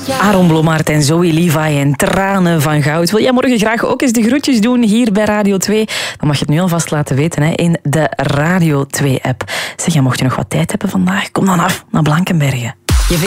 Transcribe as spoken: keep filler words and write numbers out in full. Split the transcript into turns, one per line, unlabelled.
Aaron Blommaert en Zoe Levi en Tranen van Goud. Wil jij morgen graag ook eens de groetjes doen hier bij Radio twee? Dan mag je het nu alvast laten weten hè, in de Radio twee app. Zeg, mocht je nog wat tijd hebben vandaag, kom dan af naar Blankenberge.